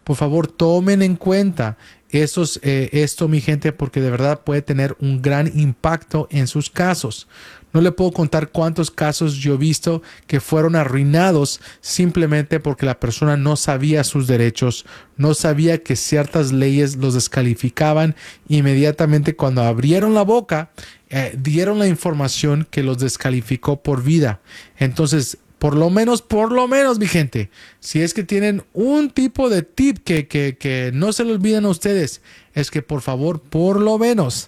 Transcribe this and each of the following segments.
Por favor, tomen en cuenta esto, mi gente, porque de verdad puede tener un gran impacto en sus casos. No le puedo contar cuántos casos yo he visto que fueron arruinados simplemente porque la persona no sabía sus derechos, no sabía que ciertas leyes los descalificaban. Inmediatamente cuando abrieron la boca, dieron la información que los descalificó por vida. Entonces, por lo menos, mi gente, si es que tienen un tipo de tip que no se le olviden a ustedes, es que por favor, por lo menos,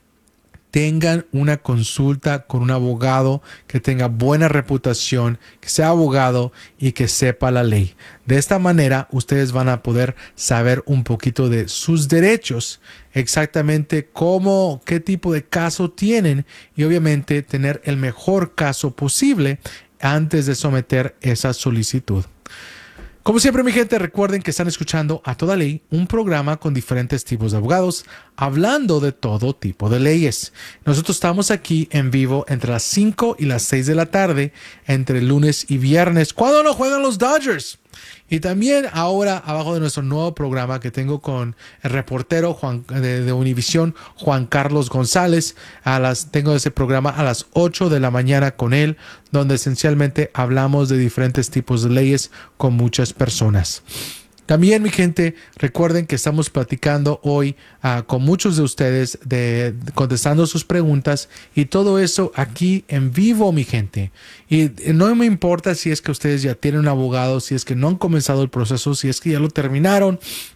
tengan una consulta con un abogado que tenga buena reputación, que sea abogado y que sepa la ley. De esta manera, ustedes van a poder saber un poquito de sus derechos, exactamente qué tipo de caso tienen y obviamente tener el mejor caso posible antes de someter esa solicitud. Como siempre, mi gente, recuerden que están escuchando A Toda Ley, un programa con diferentes tipos de abogados, hablando de todo tipo de leyes. Nosotros estamos aquí en vivo entre las 5 y las 6 de la tarde, entre lunes y viernes, cuando no juegan los Dodgers. Y también ahora, abajo de nuestro nuevo programa que tengo con el reportero de Univisión, Juan Carlos González, tengo ese programa a las 8 de la mañana con él, donde esencialmente hablamos de diferentes tipos de leyes con muchas personas. También, mi gente, recuerden que estamos platicando hoy con muchos de ustedes, contestando sus preguntas y todo eso aquí en vivo, mi gente. Y no me importa si es que ustedes ya tienen un abogado, si es que no han comenzado el proceso, si es que ya lo terminaron,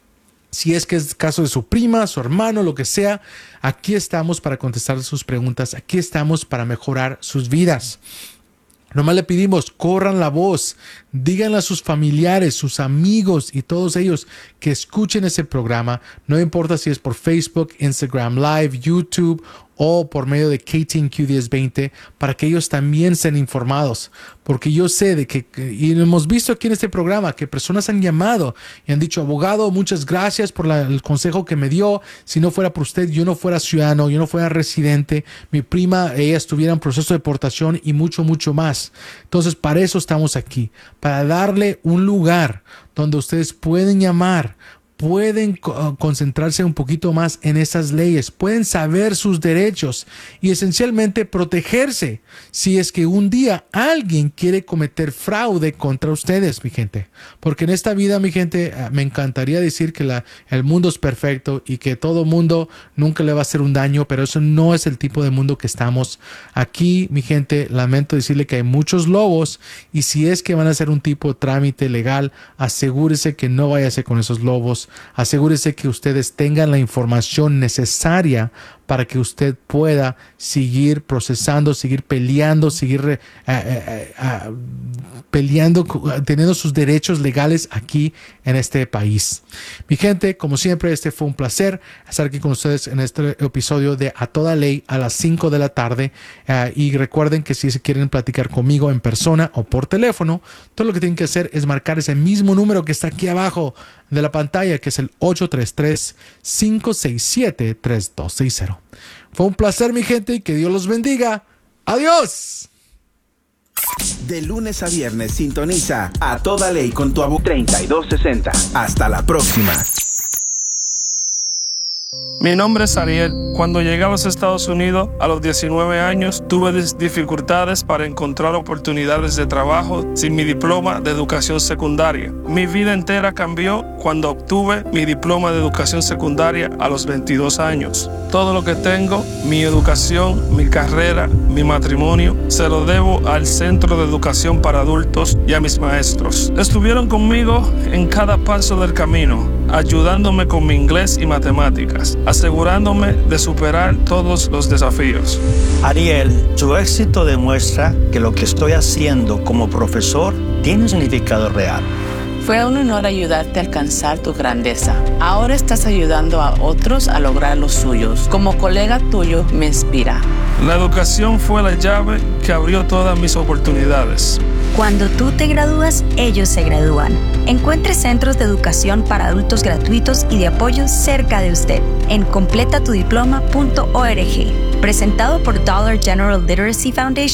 si es que es el caso de su prima, su hermano, lo que sea. Aquí estamos para contestar sus preguntas, aquí estamos para mejorar sus vidas. Nomás le pedimos, corran la voz, díganle a sus familiares, sus amigos y todos ellos que escuchen ese programa. No importa si es por Facebook, Instagram Live, YouTube o por medio de KTNQ 1020, para que ellos también sean informados. Porque yo sé y hemos visto aquí en este programa que personas han llamado y han dicho, abogado, muchas gracias por el consejo que me dio. Si no fuera por usted, yo no fuera ciudadano, yo no fuera residente, mi prima, ella estuviera en proceso de deportación y mucho, mucho más. Entonces, para eso estamos aquí, para darle un lugar donde ustedes pueden llamar, pueden concentrarse un poquito más en esas leyes, pueden saber sus derechos y esencialmente protegerse si es que un día alguien quiere cometer fraude contra ustedes, mi gente. Porque en esta vida, mi gente, me encantaría decir que el mundo es perfecto y que todo mundo nunca le va a hacer un daño, pero eso no es el tipo de mundo que estamos aquí, mi gente. Lamento decirle que hay muchos lobos y si es que van a hacer un tipo de trámite legal, asegúrese que no vaya a ser con esos lobos. Asegúrese que ustedes tengan la información necesaria para que usted pueda seguir procesando, seguir peleando, seguir peleando, teniendo sus derechos legales aquí en este país. Mi gente, como siempre, este fue un placer estar aquí con ustedes en este episodio de A Toda Ley a las 5 de la tarde. Y recuerden que si se quieren platicar conmigo en persona o por teléfono, todo lo que tienen que hacer es marcar ese mismo número que está aquí abajo de la pantalla, que es el 833-567-3260. Fue un placer, mi gente, y que Dios los bendiga. ¡Adiós! De lunes a viernes sintoniza A Toda Ley con tu abogado 3260. Hasta la próxima. Mi nombre es Ariel. Cuando llegué a los Estados Unidos a los 19 años, tuve dificultades para encontrar oportunidades de trabajo sin mi diploma de educación secundaria. Mi vida entera cambió cuando obtuve mi diploma de educación secundaria a los 22 años. Todo lo que tengo, mi educación, mi carrera, mi matrimonio, se lo debo al Centro de Educación para Adultos y a mis maestros. Estuvieron conmigo en cada paso del camino, ayudándome con mi inglés y matemáticas, asegurándome de superar todos los desafíos. Ariel, tu éxito demuestra que lo que estoy haciendo como profesor tiene un significado real. Fue un honor ayudarte a alcanzar tu grandeza. Ahora estás ayudando a otros a lograr los suyos. Como colega tuyo, me inspira. La educación fue la llave que abrió todas mis oportunidades. Cuando tú te gradúas, ellos se gradúan. Encuentre centros de educación para adultos gratuitos y de apoyo cerca de usted en completatudiploma.org. Presentado por Dollar General Literacy Foundation.